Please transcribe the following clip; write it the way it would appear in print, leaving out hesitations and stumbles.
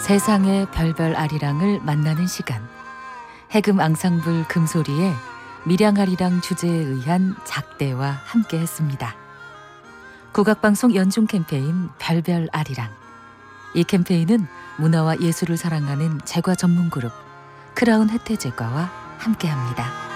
세상의 별별 아리랑을 만나는 시간. 해금 앙상블 금소리의 밀양아리랑 주제에 의한 작대와 함께 했습니다. 국악방송 연중 캠페인 별별 아리랑. 이 캠페인은 문화와 예술을 사랑하는 제과 전문 그룹 크라운 혜태제과와 함께합니다.